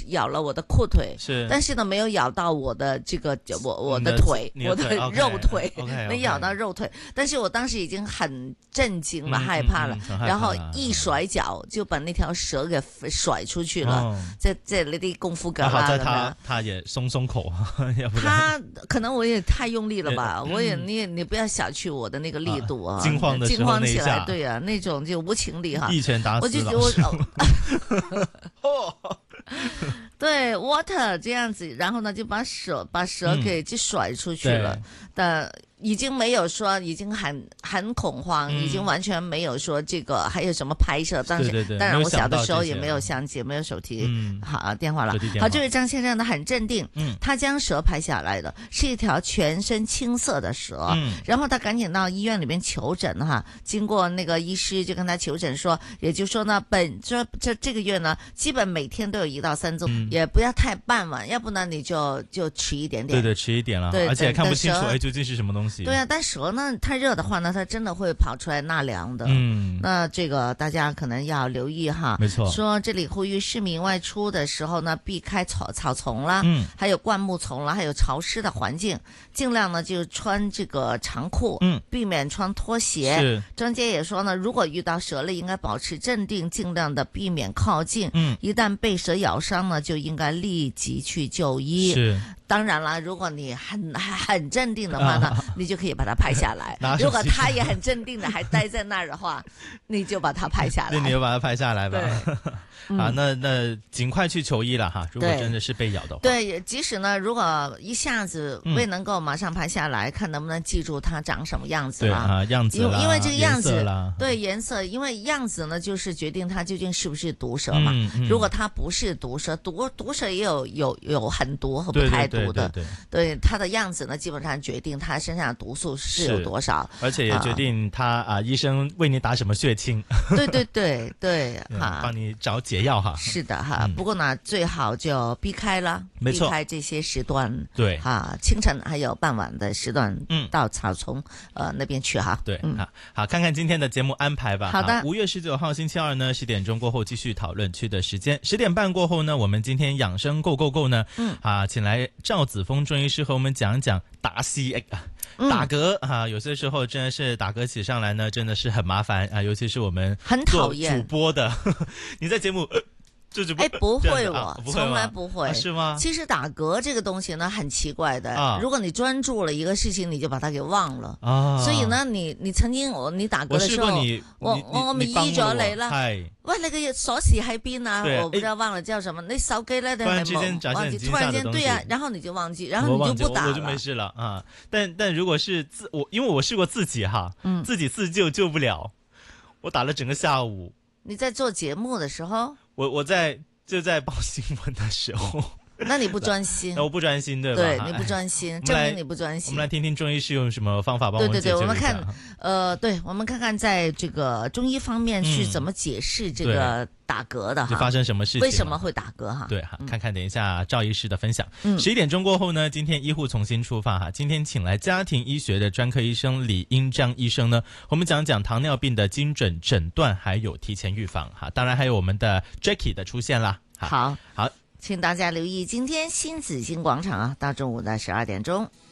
咬了我的裤腿， 是， 但是呢没有咬到我的这个我的腿，我的肉腿，没咬到肉腿。但是我当时已经很震惊了，害怕了，然後一甩腳就把那條蛇給甩出去了。即呢啲功夫㗎啦。 好在他也鬆口， 他可能我也太用力了吧，我也你不要小覷我的那個力度啊， 驚慌的時候那一下， 驚慌起來，對啊，那種就無情理哈， 一拳打死老師。 對 water 這樣子，然後呢就把蛇給就甩出去了，但已經沒有說已經很恐慌，已經完全沒有說這個還有什麼拍攝，當然我小的時候也沒有相機，沒有手提好電話了。好，這位張先生呢很鎮定，他將蛇拍下來的是一條全身青色的蛇，然後他趕緊到醫院裏面求診哈，經過那個醫師就跟他求診說，也就是說呢這個月呢基本每天都有1到3次，也不要太傍晚，要不然你就遲一點點。 對，遲一點了，而且看不清楚究竟是什麼東西。 對啊，但蛇呢太熱的話呢，它真的會跑出來納涼的。那這個大家可能要留意哈。 沒錯。說這裡呼籲市民外出的時候呢，避開草叢啦，還有灌木叢啦，還有潮濕的環境，盡量呢就穿這個長褲，避免穿拖鞋。是。專家也說呢，如果遇到蛇類，應該保持鎮定，盡量的避免靠近。一旦被蛇咬傷呢，就應該立即去就醫。是。當然啦，如果你很鎮定的話呢，你就可以把它拍下來。如果他也很鎮定的還待在那兒的話，你就把它拍下來。 那你就把它拍下來吧。啊，那盡快去求醫了哈。如果真的是被咬的話， 對，即使呢，如果一下子未能夠馬上拍下來，看能不能記住它長什麼樣子啦。 對啊，樣子啦， 因為這個樣子， 對顏色，因為樣子呢，就是決定它究竟是不是毒蛇嘛。如果它不是毒蛇，毒蛇也有很毒和不太毒的。對，它的樣子呢，基本上決定它身上的毒素是有多少， 而且也決定他醫生為你打什麼血清。 對， 幫你找解藥哈。 是的哈，不過呢，最好就避開了，避開這些時段。對，清晨還有傍晚的時段，到草叢那邊去哈。 對，好，看看今天的節目安排吧。 好的 ，5月19號星期二呢，10點鐘過後繼續討論區的時間，10點半過後呢，我們今天養生 Go Go Go 呢，請來趙子峰中醫師和我們講講打 CX 打嗝有些時候真的是打嗝起上來呢，真的是很麻煩啊，尤其是我們做主播的，你在節目做主播， 不會我從來不會， 是嗎？ 其實打嗝這個東西呢，很奇怪的，如果你專注了一個事情，你就把它給忘了，所以呢，你曾經你打嗝的時候，我咪醫咗你啦，喂，你嘅鎖匙喺邊啊？我不知道忘了叫什麼，你手機呢？ 突然之間突然間對啊，然後你就忘記，然後你就不打了， 我就沒事了啊。但如果是因為我試過自己哈，自己自救救不了，我打了整個下午。 你在做節目的時候， 我在報新聞的時候。 那你不專心， 我不專心，對吧？ 對，你不專心，證明你不專心。 我們來聽聽中醫是用什麼方法幫我們解決一下。 對，我們看，我們看看在這個中醫方面是怎麼解釋這個打嗝的哈。 就發生什麼事情？ 為什麼會打嗝哈？ 對哈，看看等一下趙醫師的分享。11點鐘過後呢，今天醫護重新出發哈。今天請來家庭醫學的專科醫生李英章醫生呢，我們講講糖尿病的精準診斷，還有提前預防哈。當然還有我們的 Jackie 的出現啦。 好，請大家留意今天新紫荊廣場啊，到中午的12點鐘。